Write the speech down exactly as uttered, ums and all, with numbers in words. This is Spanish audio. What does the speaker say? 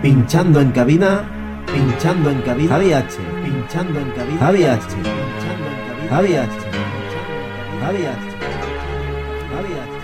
pinchando en cabina, pinchando en cabina, Javi H, pinchando en cabina, Javi H, pinchando en cabina, Javi H, Javi H, Javi H.